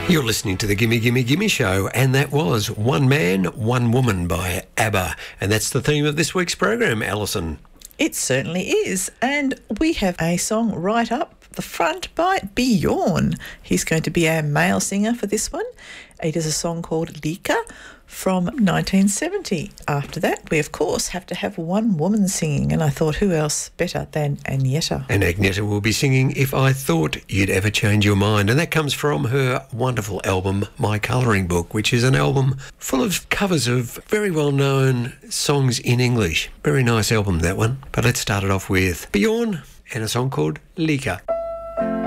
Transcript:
You're listening to the Gimme Gimme Gimme Show, and that was One Man, One Woman by ABBA. And that's the theme of this week's program, Alison. It certainly is. And we have a song right up the front by Bjorn. He's going to be our male singer for this one. It is a song called Lika from 1970. After that, we, of course, have to have one woman singing, and I thought, who else better than Agneta? And Agneta will be singing If I Thought You'd Ever Change Your Mind, and that comes from her wonderful album, My Colouring Book, which is an album full of covers of very well-known songs in English. Very nice album, that one. But let's start it off with Bjorn and a song called Lika.